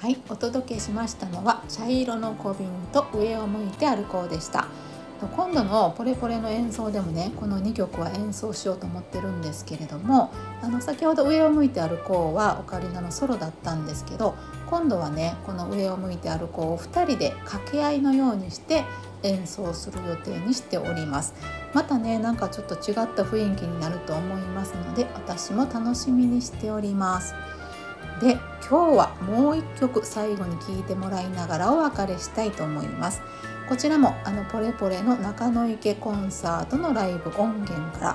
はい、お届けしましたのは茶色の小瓶と上を向いて歩こうでした。今度のポレポレの演奏でもね、この2曲は演奏しようと思ってるんですけれども、先ほど上を向いて歩こうはオカリナのソロだったんですけど、今度はねこの上を向いて歩こうを2人で掛け合いのようにして演奏する予定にしております。またねなんかちょっと違った雰囲気になると思いますので、私も楽しみにしております。で、今日はもう一曲最後に聴いてもらいながらお別れしたいと思います。こちらもポレポレの中野池コンサートのライブ音源から、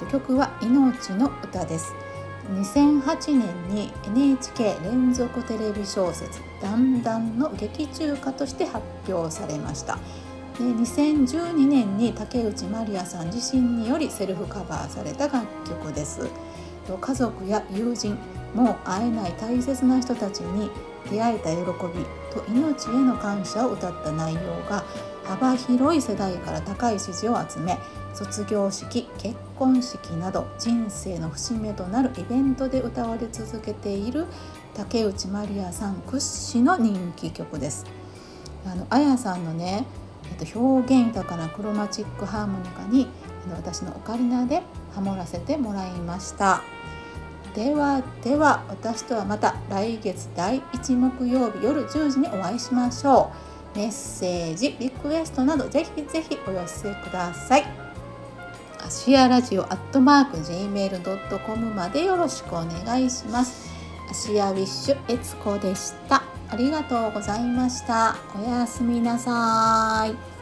曲は命の歌です。2008年に NHK 連続テレビ小説だんだんの劇中歌として発表されました。で、2012年に竹内まりやさん自身によりセルフカバーされた楽曲です。家族や友人、もう会えない大切な人たちに出会えた喜びと命への感謝を歌った内容が幅広い世代から高い支持を集め、卒業式、結婚式など人生の節目となるイベントで歌われ続けている竹内まりやさん屈指の人気曲です。あやさんのね、表現豊かなクロマチックハーモニカに私のオカリナでハモらせてもらいました。では私とはまた来月第1木曜日夜10時にお会いしましょう。メッセージ、リクエストなどぜひぜひお寄せください。アシアラジオ@gmail.com までよろしくお願いします。アシアウィッシュエツコでした。ありがとうございました。おやすみなさい。